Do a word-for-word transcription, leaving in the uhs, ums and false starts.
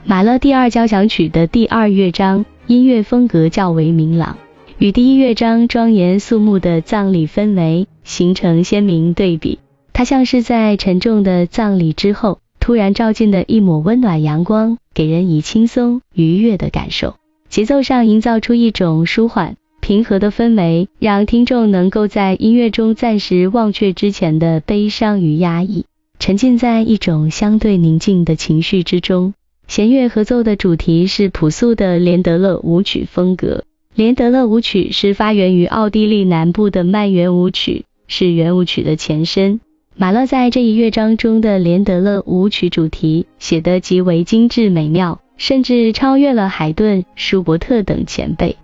马勒第二交响曲的第二乐章音乐风格较为明朗，与第一乐章庄严肃穆的葬礼氛围形成鲜明对比。它像是在沉重的葬礼之后突然照进的一抹温暖阳光，给人以轻松愉悦的感受。节奏上营造出一种舒缓平和的氛围，让听众能够在音乐中暂时忘却之前的悲伤与压抑，沉浸在一种相对宁静的情绪之中。弦乐合奏的主题是朴素的连德勒舞曲风格。连德勒舞曲是发源于奥地利南部的慢圆舞曲，是圆舞曲的前身。马勒在这一乐章中的连德勒舞曲主题写得极为精致美妙，甚至超越了海顿、舒伯特等前辈。